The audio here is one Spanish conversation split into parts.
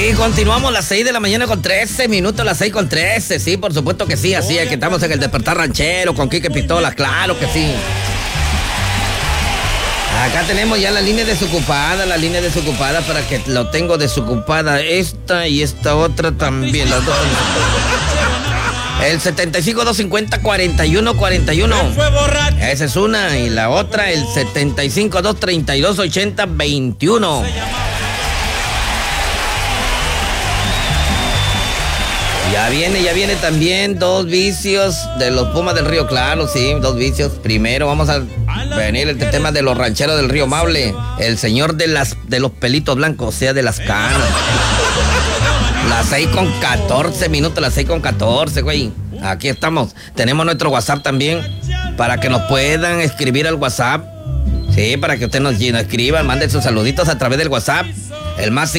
Y continuamos las 6 de la mañana con 13 minutos, las 6 con 13, sí, por supuesto que sí, así es que estamos en el Despertar Ranchero con Quique Pistola, claro que sí. Acá tenemos ya la línea desocupada, para que lo tengo desocupada, esta y esta otra también, las dos. El 75-250-4141. Esa es una, y la otra, el 75-232-80-21. Ya viene también dos vicios de los Pumas del Río Claro, sí, dos vicios. Primero vamos a venir el tema de los rancheros del Río Maule, el señor de los pelitos blancos, o sea, de las canas. Las 6:14 minutos, las 6:14, güey. Aquí estamos. Tenemos nuestro WhatsApp también, para que nos puedan escribir al WhatsApp. Sí, para que usted nos escriba, mande sus saluditos a través del WhatsApp. El más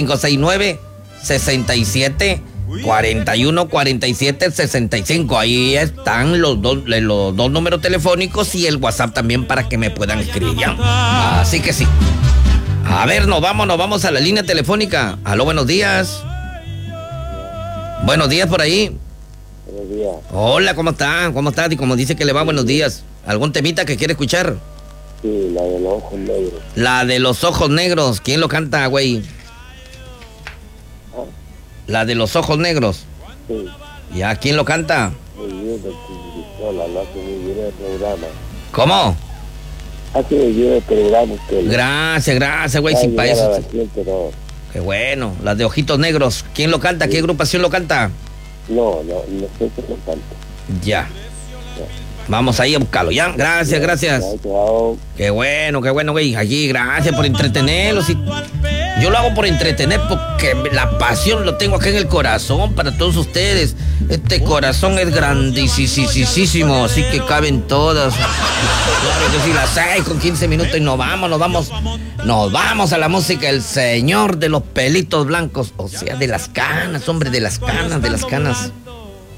569-67-41-47-65. Ahí están los dos números telefónicos y el WhatsApp también para que me puedan escribir. ¿Ya? Así que sí. A ver, nos vamos a la línea telefónica. Aló, buenos días. Buenos días por ahí. Buenos días. Hola, ¿cómo está? ¿Cómo está? Y como dice que le va, buenos días. ¿Algún temita que quiere escuchar? Sí, la de los ojos negros. La de los ojos negros. ¿Quién lo canta, güey? La de los ojos negros. Sí. ¿Ya? ¿Quién lo canta? Muy bien, Pistola, lo hace muy bien el programa. ¿Cómo? Hace muy bien el programa usted. Gracias, güey, sin país. Qué bueno, las de ojitos negros. ¿Quién lo canta? ¿Qué agrupación lo canta? No sé qué lo canta. Ya. Vamos ahí a buscarlo, ¿ya? Gracias. Qué bueno, güey. Allí, gracias por entretenerlos. Yo lo hago por entretener porque la pasión lo tengo acá en el corazón para todos ustedes. Este corazón es grandísimo, así que caben todas. Claro que sí, las 6:15 minutos y nos vamos a la música. El señor de los pelitos blancos, o sea, de las canas, hombre, de las canas.